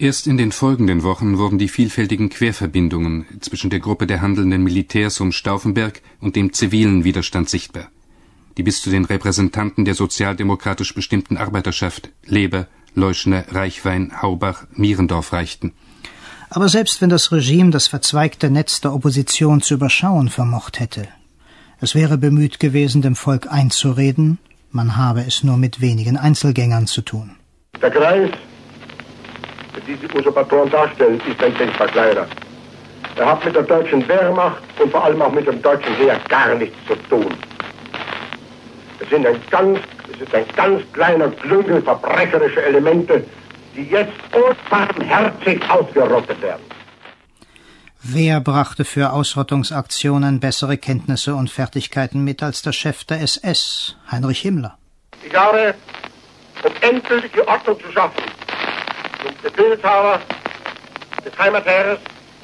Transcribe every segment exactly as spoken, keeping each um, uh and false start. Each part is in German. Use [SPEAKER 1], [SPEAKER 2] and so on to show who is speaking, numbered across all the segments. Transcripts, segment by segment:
[SPEAKER 1] Erst in den folgenden Wochen wurden die vielfältigen Querverbindungen zwischen der Gruppe der handelnden Militärs um Stauffenberg und dem zivilen Widerstand sichtbar, die bis zu den Repräsentanten der sozialdemokratisch bestimmten Arbeiterschaft Leber, Leuschner, Reichwein, Haubach, Mierendorf reichten.
[SPEAKER 2] Aber selbst wenn das Regime das verzweigte Netz der Opposition zu überschauen vermocht hätte, es wäre bemüht gewesen, dem Volk einzureden, man habe es nur mit wenigen Einzelgängern zu tun.
[SPEAKER 3] Der Kreis, der diese Usurpatoren darstellen, ist ein denkbar kleiner. Er hat mit der deutschen Wehrmacht und vor allem auch mit dem deutschen Heer gar nichts zu tun. Es sind ein ganz, es ist ein ganz kleiner Klüngel verbrecherischer Elemente, die jetzt unbarmherzig ausgerottet werden.
[SPEAKER 2] Wer brachte für Ausrottungsaktionen bessere Kenntnisse und Fertigkeiten mit als der Chef der S S, Heinrich Himmler?
[SPEAKER 3] Ich habe, um endgültige Ordnung zu schaffen, den Befehlshaber des Heimatheeres,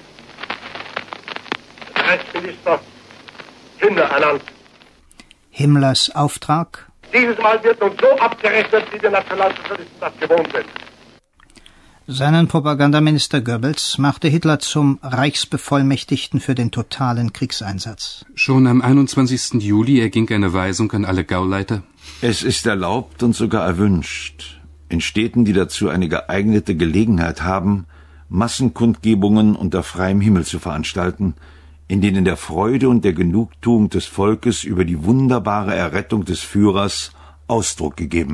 [SPEAKER 3] den Reichsminister Himmler ernannt.
[SPEAKER 2] Himmlers Auftrag?
[SPEAKER 3] Dieses Mal wird nun so abgerechnet, wie die Nationalsozialisten das gewohnt sind.
[SPEAKER 2] Seinen Propagandaminister Goebbels machte Hitler zum Reichsbevollmächtigten für den totalen Kriegseinsatz.
[SPEAKER 1] Schon am einundzwanzigsten Juli erging eine Weisung an alle Gauleiter.
[SPEAKER 4] Es ist erlaubt und sogar erwünscht, in Städten, die dazu eine geeignete Gelegenheit haben, Massenkundgebungen unter freiem Himmel zu veranstalten, in denen der Freude und der Genugtuung des Volkes über die wunderbare Errettung des Führers Ausdruck gegeben